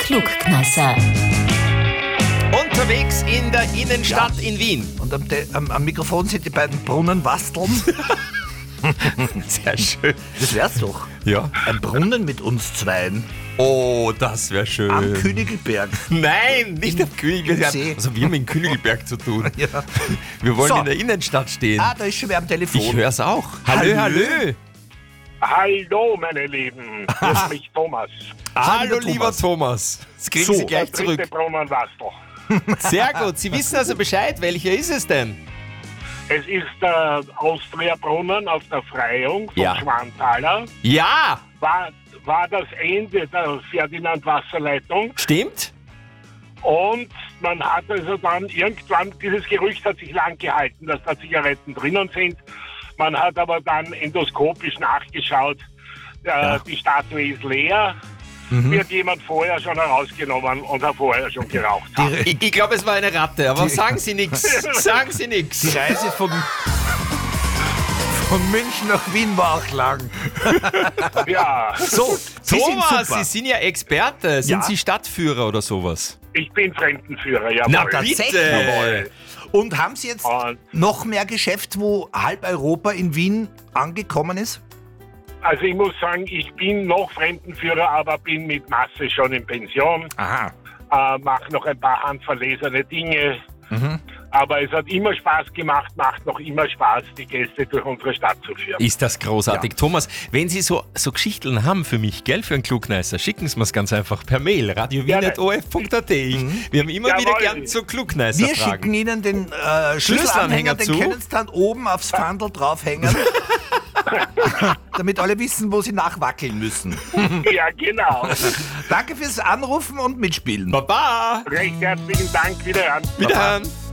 Klugkneisser. Unterwegs in der Innenstadt in Wien. Und am Mikrofon sind die beiden Brunnenwasteln. Sehr schön. Das wär's doch. Ja. Ein Brunnen mit uns zweien Oh, das wäre schön. am Königelberg. Nein, nicht am Königelberg. See. Also wir haben mit Königelberg zu tun. Ja. Wir wollen So. in der Innenstadt stehen. Da ist schon wer am Telefon. Ich hör's auch. Hallo, hallo. Hallo, meine Lieben. Hier spricht Thomas. Hallo, lieber lieber Thomas. Das kriegen So. Sie gleich Der dritte zurück. Brunnenwastel. Sehr gut. Sie wissen also Bescheid. Welcher ist es denn? Es ist der Austria-Brunnen auf der Freiung vom Ja. Schwanthaler. Ja, War das Ende der Ferdinand-Wasserleitung. stimmt. Und man hat also dann irgendwann, dieses Gerücht hat sich lang gehalten, dass da Zigaretten drinnen sind. Man hat aber dann endoskopisch nachgeschaut, die Statue ist leer. Wird jemand vorher schon herausgenommen und hat vorher schon geraucht. Ich glaube, es war eine Ratte, aber sagen Sie nichts. Sagen Sie Die nichts. Reise von München nach Wien war auch lang. Ja, So, Sie sind Thomas, super. Sie sind ja Experte. Sind Ja. Sie Stadtführer oder sowas? ich bin Fremdenführer, jawohl. Na, tatsächlich. bitte. Und haben Sie jetzt Und noch mehr Geschäft, wo halb Europa in Wien angekommen ist? also ich muss sagen, ich bin noch Fremdenführer, aber bin mit Masse schon in Pension. Aha. Mache noch ein paar handverlesene Dinge. Aber es hat immer Spaß gemacht, macht noch immer Spaß, die Gäste durch unsere Stadt zu führen. Ist das großartig. Thomas, wenn Sie so Geschichteln haben für mich, gell, für einen Klugneißer, schicken Sie mir's ganz einfach per Mail, radio.wien.of.at. Wir haben immer wieder Jawohl. gern so Wir Klugneißer-Fragen. schicken Ihnen den Schlüsselanhänger Schlüsselanhänger, den zu. können Sie dann oben aufs Pfandl draufhängen, damit alle wissen, wo sie nachwackeln müssen. Ja, genau. Danke fürs Anrufen und Mitspielen. Baba! Recht herzlichen Dank, wiederhören. Wiederhören!